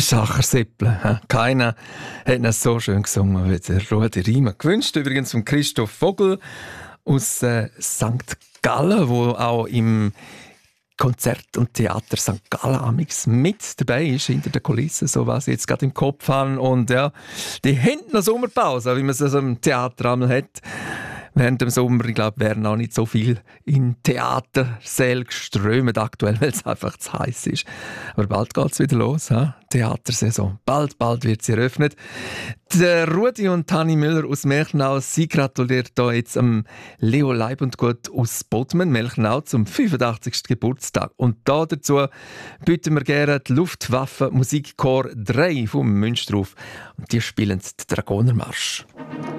Der Schachersippel. Keiner hat ihn so schön gesungen wie der Rudi Riemer. Gewünscht übrigens von Christoph Vogel aus St. Gallen, wo auch im Konzert- und Theater St. Gallen amix mit dabei ist, hinter der Kulisse, so was ich jetzt gerade im Kopf habe. Und ja, die haben noch Sommerpause, wie man es also im Theater einmal hat. Während dem Sommer, ich glaube, werden auch nicht so viel in Theatersäle geströmt aktuell, weil es einfach zu heiß ist. Aber bald geht es wieder los, Theatersaison. Bald wird sie eröffnet. Der Rudi und Tani Müller aus Melchnau, sie gratuliert hier jetzt am Leo Leibundgut aus Bodmen, Melchnau, zum 85. Geburtstag. Und da dazu bieten wir gerne die Luftwaffe Musikchor 3 vom Münster auf. Und die spielen den Dragonermarsch.